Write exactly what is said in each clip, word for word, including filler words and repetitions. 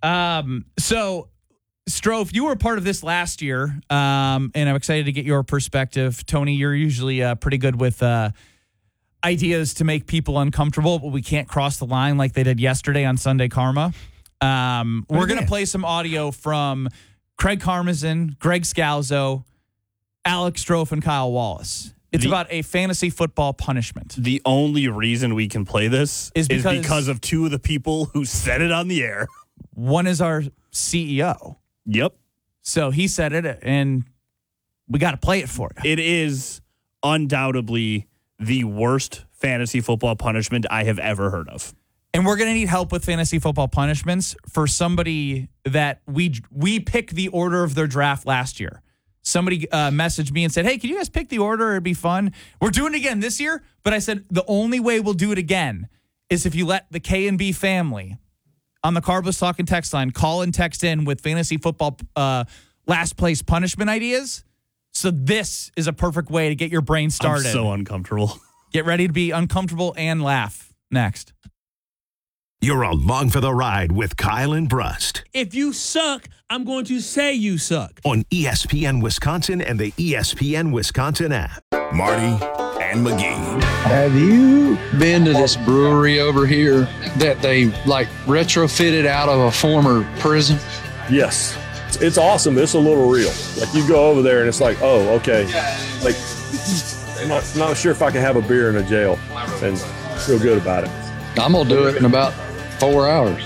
Um, so, Strofe, you were part of this last year, um, and I'm excited to get your perspective. Tony, you're usually uh, pretty good with uh, ideas to make people uncomfortable, but we can't cross the line like they did yesterday on Sunday Karma. Um, we're going to play some audio from Craig Karmazin, Greg Scalzo, Alex Strofe, and Kyle Wallace. It's the, about a fantasy football punishment. The only reason we can play this is because, is because of two of the people who said it on the air. One is our C E O. Yep. So he said it, and we got to play it for you. It is undoubtedly the worst fantasy football punishment I have ever heard of. And we're going to need help with fantasy football punishments for somebody that we we picked the order of their draft last year. Somebody uh, messaged me and said, hey, can you guys pick the order? It'd be fun. We're doing it again this year, but I said the only way we'll do it again is if you let the K and B family on the Carbless Talk and text line call and text in with fantasy football uh, last place punishment ideas. So this is a perfect way to get your brain started. I'm so uncomfortable. Get ready to be uncomfortable and laugh. Next. You're along for the ride with Kyle and Brust. If you suck, I'm going to say you suck. On E S P N Wisconsin and the E S P N Wisconsin app. Marty and McGee. Have you been to this brewery over here that they like retrofitted out of a former prison? Yes. It's, it's awesome. It's a little real. Like you go over there and it's like, oh, okay. Like, I'm not, not sure if I can have a beer in a jail and feel good about it. I'm going to do it in about four hours.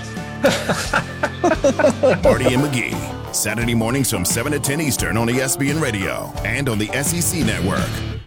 Marty and McGee. Saturday mornings from seven to ten Eastern on E S P N Radio and on the S E C Network.